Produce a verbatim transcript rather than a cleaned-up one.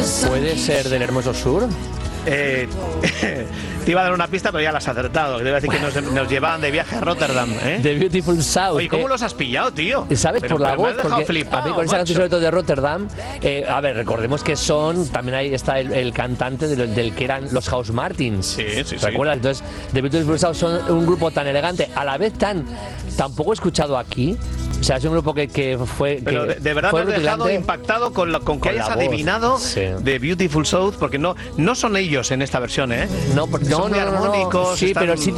¿Puede ser del Hermoso Sur? Eh, te iba a dar una pista, pero ya la has acertado. Te iba a decir que nos, nos llevaban de viaje a Rotterdam, ¿eh? The Beautiful South. Oye, ¿cómo eh, los has pillado, tío? ¿Sabes? Pero, por la pero me voz, has dejado porque flipado, a mí con esa macho. canción sobre todo de Rotterdam, eh, a ver, recordemos que son, también ahí está el, el cantante del, del que eran los House Martins. Sí, sí, ¿Te acuerdas? Entonces, The Beautiful South son un grupo tan elegante, a la vez tan, tan poco escuchado aquí. O sea, es un grupo que, que fue. Pero que de, de verdad fue me has dejado rutilante. impactado con, la, con que Con la hayas voz, adivinado sí. de Beautiful South, porque no, no son ellos en esta versión, ¿eh? No, por- no, son muy no, no, no. armónicos. Sí, están- pero sí